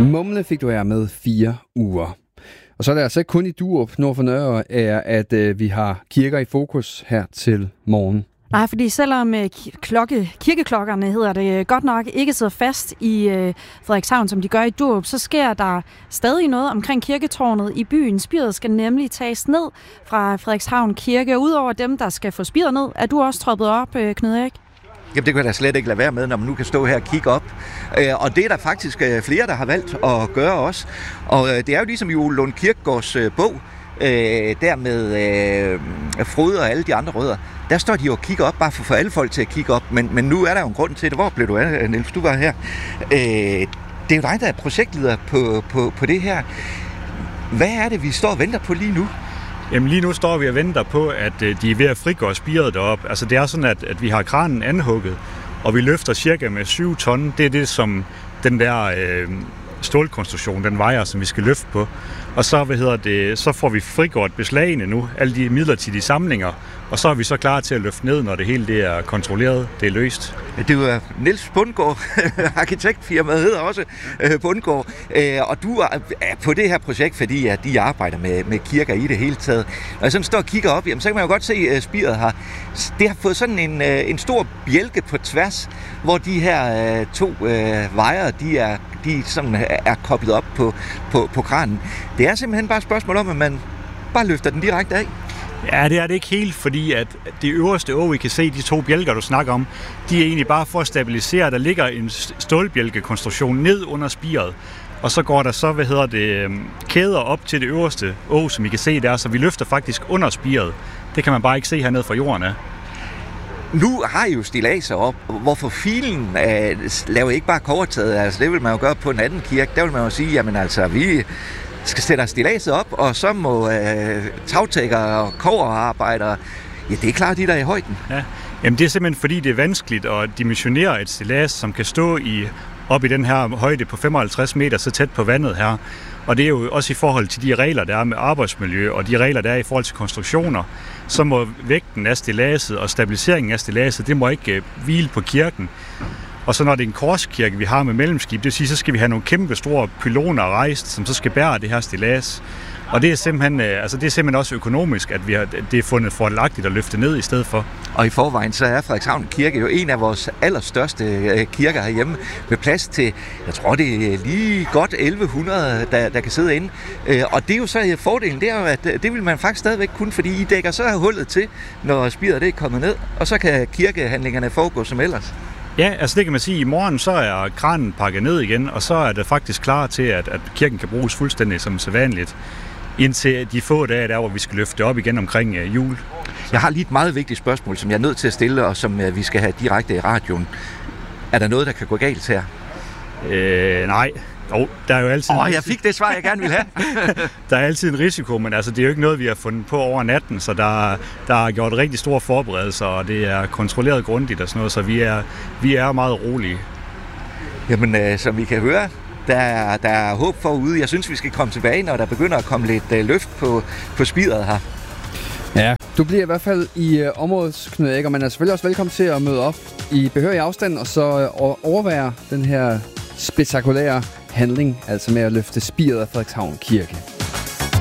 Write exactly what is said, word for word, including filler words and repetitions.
Mumle fik du her med fire uger. Og så er det altså ikke kun i Durup nord for Nørre, at øh, vi har kirker i fokus her til morgen. Nej, fordi selvom øh, klokke, kirkeklokkerne hedder det godt nok ikke sidder fast i øh, Frederikshavn, som de gør i Durup, så sker der stadig noget omkring kirketårnet i byen. Spiret skal nemlig tages ned fra Frederikshavn Kirke. Udover dem, der skal få spiret ned, er du også troppet op, øh, Knud Erik? Jamen, det kan jeg da slet ikke lade være med, når man nu kan stå her og kigge op. Og det er der faktisk flere, der har valgt at gøre også. Og det er jo ligesom i Ole Lund Kirkegaards bog, der med Frode og alle de andre rødder. Der står de jo og kigger op, bare for at få alle folk til at kigge op. Men, men nu er der jo en grund til det. Hvor blev du af, Niels? Du var her. Det er jo dig, der er projektleder på, på, på det her. Hvad er det, vi står og venter på lige nu? Jamen lige nu står vi og venter på, at de er ved at frigøre spiret derop. Altså det er sådan, at, at vi har kranen anhugget, og vi løfter cirka med syv ton. Det er det, som den der øh, stålkonstruktion, den vejer, som vi skal løfte på. Og så, hvad hedder det, så får vi frigjort beslagene nu, alle de midlertidige samlinger, og så er vi så klar til at løfte ned, når det hele det er kontrolleret, det er løst. Det er jo Niels Bundgaard, arkitektfirmaet hedder også Bundgaard, og du er på det her projekt, fordi at de arbejder med, med kirker i det hele taget. Når jeg sådan står og kigger op, jamen, så kan man jo godt se, at spiret har, det har fået sådan en, en stor bjælke på tværs, hvor de her to øh, vejer, de er, de sådan er koblet op på, på, på kranen. Det er simpelthen bare et spørgsmål om, at man bare løfter den direkte af. Ja, det er det ikke helt, fordi at det øverste å, I kan se, de to bjælker, du snakker om, de er egentlig bare for at stabilisere. Der ligger en stålbjælkekonstruktion ned under spiret, og så går der så, hvad hedder det, kæder op til det øverste å, som I kan se der, så vi løfter faktisk under spiret. Det kan man bare ikke se hernede fra jorden af. Nu har I jo stilladser op. Hvorfor filen øh, laver I ikke bare kobbertaget? Altså, det vil man jo gøre på en anden kirke. Der vil man jo sige, jamen altså, vi skal sætte stilladset op, og så må øh, tagtækkere og kobberarbejdere, ja, det er klart, de der er i højden. Ja. Jamen, det er simpelthen fordi, det er vanskeligt at dimensionere et stillads, som kan stå i, op i den her højde på femoghalvtreds meter, så tæt på vandet her. Og det er jo også i forhold til de regler, der er med arbejdsmiljø, og de regler, der er i forhold til konstruktioner, så må vægten af stilladset og stabiliseringen af stilladset, det må ikke hvile på kirken. Og så når det er en korskirke, vi har med mellemskib, det vil sige, så skal vi have nogle kæmpe store pyloner rejst, som så skal bære det her stillads. Og det er simpelthen, altså det er simpelthen også økonomisk, at vi har, det er fundet fordelagtigt at løfte ned i stedet for. Og i forvejen så er Frederikshavn Kirke jo en af vores allerstørste kirker herhjemme, med plads til, jeg tror det er lige godt elleve hundrede, der, der kan sidde inde. Og det er jo så fordelen, det er jo, at det vil man faktisk stadigvæk kunne, fordi I dækker så hullet til, når spiret det er kommet ned, og så kan kirkehandlingerne foregå som ellers. Ja, altså det kan man sige, i morgen så er kranen pakket ned igen, og så er det faktisk klar til, at, at kirken kan bruges fuldstændig som sædvanligt, indtil de få dage der, hvor vi skal løfte op igen omkring uh, jul. Jeg har lige et meget vigtigt spørgsmål, som jeg er nødt til at stille, og som uh, vi skal have direkte i radioen. Er der noget, der kan gå galt her? Øh, nej. Jo, der er jo altid... Åh, oh, jeg fik det svar, jeg gerne ville have. Der er altid en risiko, men altså, det er jo ikke noget, vi har fundet på over natten, så der, der er gjort rigtig store forberedelser, og det er kontrolleret grundigt og sådan noget, så vi er, vi er meget rolige. Jamen, øh, som vi kan høre, der er, der er håb forude. Jeg synes, vi skal komme tilbage, når der begynder at komme lidt øh, løft på, på spiret her. Ja, du bliver i hvert fald i øh, området, Knud Erik, og man er selvfølgelig også velkommen til at møde op i behørig afstand, og så øh, overvære den her spektakulære handling, altså med at løfte spiret af Frederikshavn Kirke.